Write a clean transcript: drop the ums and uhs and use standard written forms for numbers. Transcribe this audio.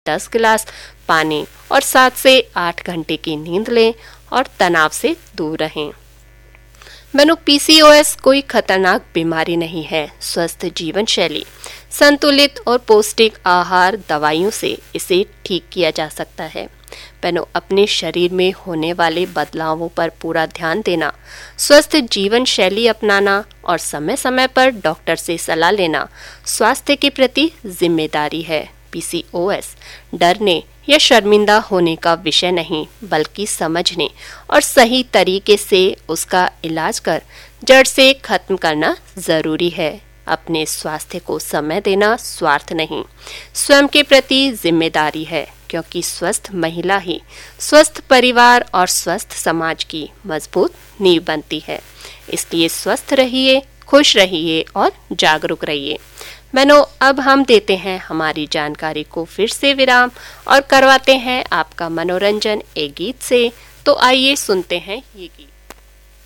10 गिलास पानी और 7 से 8 घंटे की नींद लें और तनाव से दूर रहें। बहनों, पीसीओएस कोई खतरनाक बीमारी नहीं है। स्वस्थ जीवन शैली, संतुलित और पौष्टिक आहार, दवाइयों से इसे ठीक किया जा सकता है। बहनों, अपने शरीर में होने वाले बदलावों पर पूरा ध्यान देना, स्वस्थ जीवन शैली अपनाना और समय समय पर डॉक्टर से सलाह लेना स्वास्थ्य के प्रति जिम्मेदारी है। पीसीओएस डरने या शर्मिंदा होने का विषय नहीं, बल्कि समझने और सही तरीके से उसका इलाज कर जड़ से खत्म करना जरूरी है। अपने स्वास्थ्य को समय देना स्वार्थ नहीं, स्वयं के प्रति जिम्मेदारी है, क्योंकि स्वस्थ महिला ही स्वस्थ परिवार और स्वस्थ समाज की मजबूत नींव बनती है। इसलिए स्वस्थ रहिए, खुश रहिए और जागरूक रहिए। बहनों, अब हम देते हैं हमारी जानकारी को फिर से विराम और करवाते हैं आपका मनोरंजन एक गीत से। तो आइए सुनते हैं ये गीत।